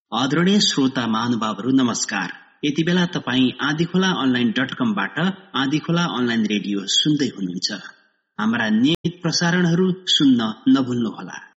आदरणीय श्रोता महानुभावहरू नमस्कार। यति बेला तपाईँ आँधीखोला online.com बाट आँधीखोला अनलाइन रेडियो सुन्दै हुनुहुन्छ। हाम्रा नियमित प्रसारणहरू सुन्न नभुल्नुहोला।